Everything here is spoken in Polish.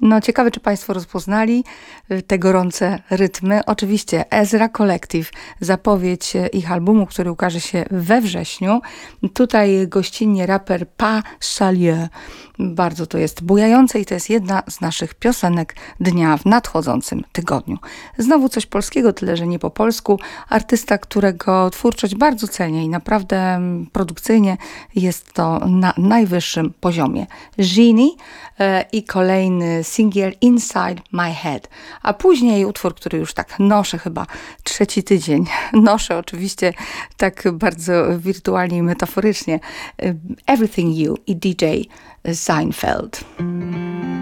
No ciekawe, czy Państwo rozpoznali te gorące rytmy. Oczywiście Ezra Collective, zapowiedź ich albumu, który ukaże się we wrześniu. Tutaj gościnnie raper Pa Chalieu. Bardzo to jest bujające i to jest jedna z naszych piosenek dnia w nadchodzącym tygodniu. Znowu coś polskiego, tyle że nie po polsku. Artysta, którego twórczość bardzo cenię i naprawdę produkcyjnie jest to na najwyższym poziomie. Genie i kolejny singiel Inside My Head. A później utwór, który już tak noszę chyba trzeci tydzień. Noszę oczywiście tak bardzo wirtualnie i metaforycznie. Everything You i DJ Seinfeld.